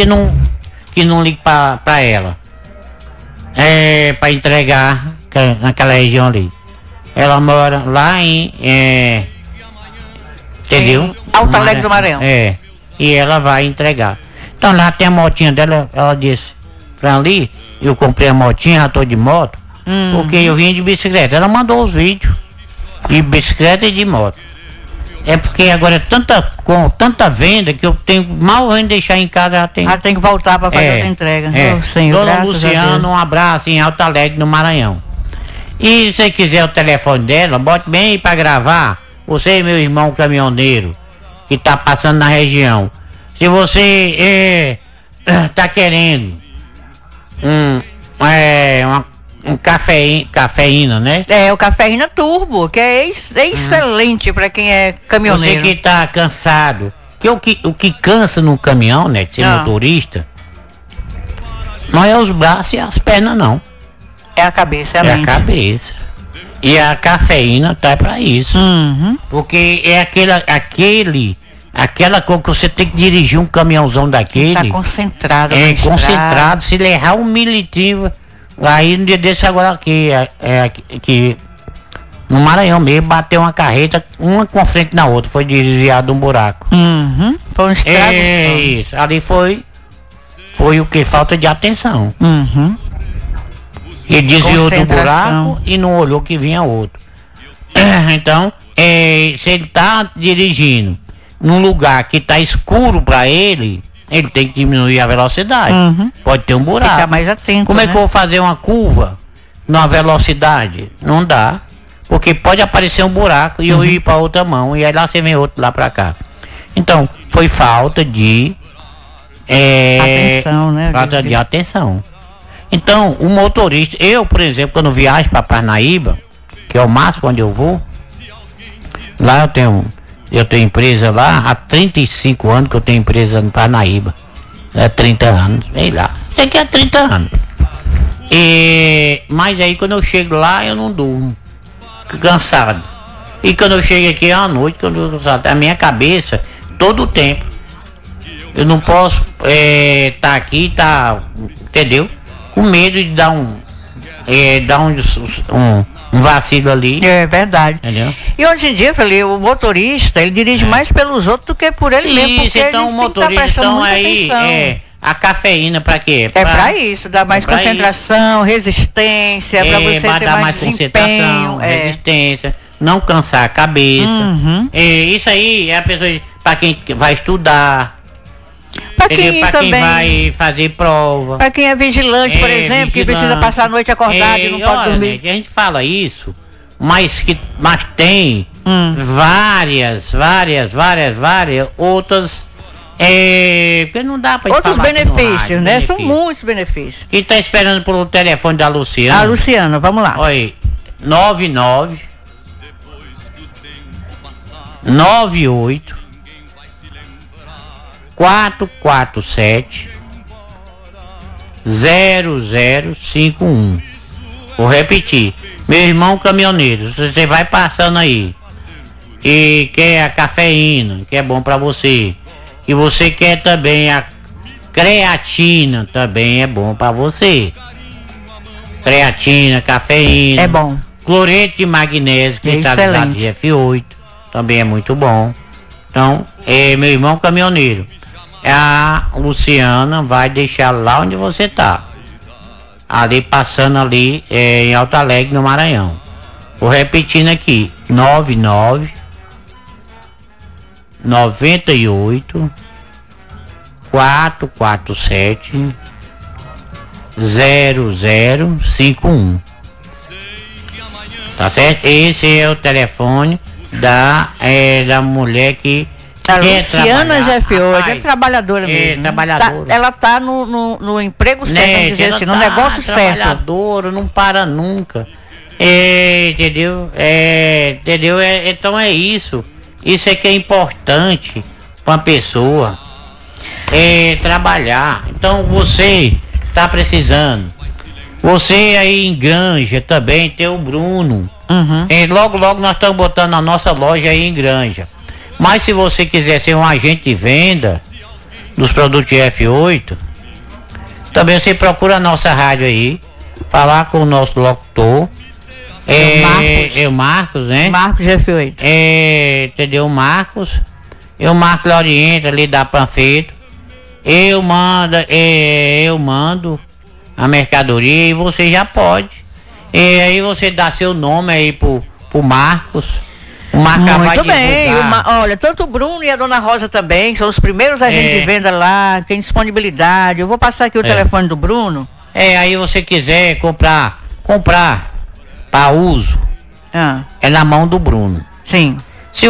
que não liga pra ela. Pra entregar naquela região ali. Ela mora lá em... entendeu? Alto Alegre do Maranhão. E ela vai entregar. Então lá tem a motinha dela, ela disse pra ali, eu comprei a motinha, já tô de moto, porque eu vim de bicicleta. Ela mandou os vídeos de bicicleta e de moto. É porque agora é tanta venda que eu tenho mal em deixar em casa, já tem. Tem que voltar para fazer essa entrega. Senhor, Dona Luciana, um abraço em Alto Alegre, no Maranhão. E se você quiser o telefone dela, bote bem aí para gravar. Você e meu irmão caminhoneiro que tá passando na região. Se você tá querendo cafeína, né? O cafeína turbo, que é excelente para quem é caminhoneiro. Você que tá cansado, que o que cansa no caminhão, né, de ser motorista, não é os braços e as pernas, não. É a cabeça, a mente. É a cabeça. E a cafeína tá pra isso. Porque é aquela coisa que você tem que dirigir um caminhãozão daquele. Tá concentrado. Concentrado, se ele errar um milímetro. Aí no dia desse agora aqui no Maranhão mesmo, bateu uma carreta, uma com frente na outra, foi desviado um buraco. Foi um estrago. Isso, ali foi o que? Falta de atenção. Ele desviou do buraco e não olhou que vinha outro. Então, se ele tá dirigindo num lugar que tá escuro pra ele tem que diminuir a velocidade. Pode ter um buraco. Ficar mais atento. Como é que eu vou fazer uma curva na velocidade? Não dá. Porque pode aparecer um buraco e eu ir para outra mão e aí lá você vem outro lá para cá. Então, foi falta de atenção, né? Falta de atenção. Então, o motorista, eu, por exemplo, quando viajo para Parnaíba, que é o máximo onde eu vou, lá eu tenho empresa lá, há 35 anos que eu tenho empresa no Parnaíba. 30 anos, sei lá. Tem que é 30 anos. Mas aí quando eu chego lá, eu não durmo. Cansado. E quando eu chego aqui à noite, a minha cabeça, todo o tempo. Eu não posso tá aqui, entendeu? Com medo de dar um vacilo ali. É verdade. Entendeu? E hoje em dia, o motorista, ele dirige mais pelos outros do que por ele mesmo. Porque então o motorista, a cafeína pra quê? Pra isso, dar mais concentração, resistência, pra você ter dar mais concentração, resistência, não cansar a cabeça. Isso aí é a pessoa, pra quem vai estudar. Pra quem vai fazer prova. Pra quem é vigilante, por exemplo, que precisa passar a noite acordado e não pode dormir. A gente fala isso, mas tem várias outras. Porque não dá pra outros benefícios, né? São muitos benefícios. Quem tá esperando pelo telefone da Luciana? A Luciana, vamos lá. Olha aí, 98 447 0051. Vou repetir. Meu irmão caminhoneiro, você vai passando aí e quer a cafeína, que é bom pra você, e você quer também a creatina, também é bom pra você. Creatina, cafeína. É bom. Cloreto de magnésio, cristalizado de F8, também é muito bom. Então, meu irmão caminhoneiro, a Luciana vai deixar lá onde você tá. Ali, passando ali em Alto Alegre, no Maranhão. Vou repetindo aqui, 98 447 0051. Tá certo? Esse é o telefone da mulher que a Luciana F8 é trabalhadora mesmo. Trabalhadora. Ela tá no emprego certo, vamos dizer assim, no negócio certo. Trabalhadora, não para nunca. Entendeu? Entendeu? Então é isso. Isso é que é importante para uma pessoa. Trabalhar. Então você tá precisando. Você aí em Granja também tem o Bruno. Logo nós estamos botando a nossa loja aí em Granja. Mas se você quiser ser um agente de venda dos produtos F8, também você procura a nossa rádio aí, falar com o nosso locutor. O Marcos, né? Marcos F8. Entendeu? O Marcos lhe orienta, lhe dá panfleto. Eu mando a mercadoria e você já pode. E aí você dá seu nome aí pro Marcos. O Marcos vai Muito bem. divulgar. Olha, tanto o Bruno e a Dona Rosa também, são os primeiros agentes de venda lá, tem disponibilidade. Eu vou passar aqui o telefone do Bruno. Aí você quiser comprar para uso, é na mão do Bruno. Sim.